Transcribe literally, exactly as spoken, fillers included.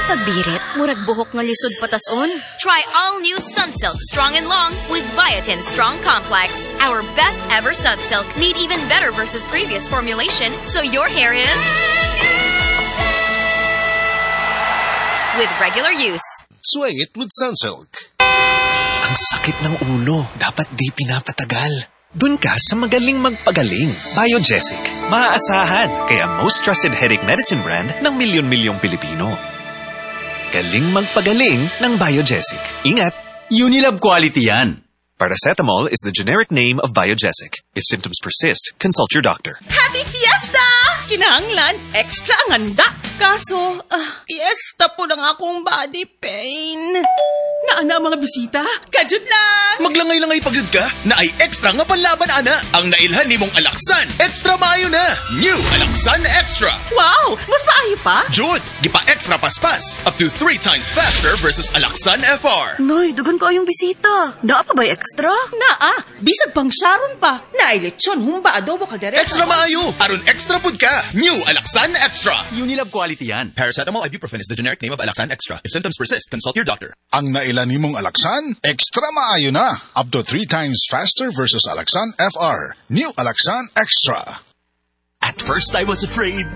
pagbirit, murag buhok nga lisod patason. Try all-new Sunsilk Strong and Long with Biotin Strong Complex. Our best ever Sunsilk, made even better versus previous formulation, so your hair is... with regular use. Sway it with Sunsilk. Ang sakit ng ulo, dapat di pinapatagal. Dun ka sa magaling magpagaling. Biogesic. Maaasahan, kaya most trusted headache medicine brand ng milyon-milyong Pilipino. Galing magpagaling ng Biogesic. Ingat! Unilab quality yan. Paracetamol is the generic name of Biogesic. If symptoms persist, consult your doctor. Happy Fiesta! Kinahanglan, extra ang handa. Kaso, uh, fiesta po ng akong body pain. Naana ang mga bisita? Kajud lang! Maglangay-langay pagod ka na ay extra nga panlaban, ana. Ang nailhan ni mong Alaksan, extra maayo na. New Alaksan Extra. Wow! Mas maayo pa? Jud, gipa-extra paspas. Up to three times faster versus Alaksan F R. Noy, dugan ka yung bisita. Naa pa ba extra? Naa, bisag pang Sharon pa. Nailitsyon, humba adobo kaldereta. Extra maayo. Aron extra pud ka. New Alaksan Extra. Unilab quality yan. Paracetamol ibuprofen is the generic name of Alaksan Extra. If symptoms persist, consult your doctor. Ang nailan nimong Alaksan, extra maayo na. Up to three times faster versus Alaksan F R. New Alaksan Extra. At first I was afraid,